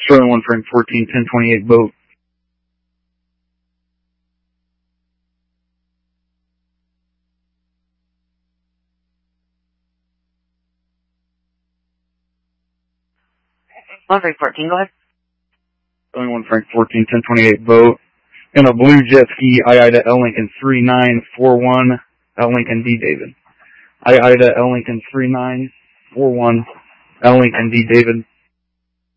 Sterling 1 Frank 14, 1028 boat. One Frank 14, go ahead. Sterling 1 Frank 14, 1028 boat. In a blue jet ski, Ida L Lincoln 3941, L Lincoln D David. Ida L Lincoln 3941, L Lincoln D David.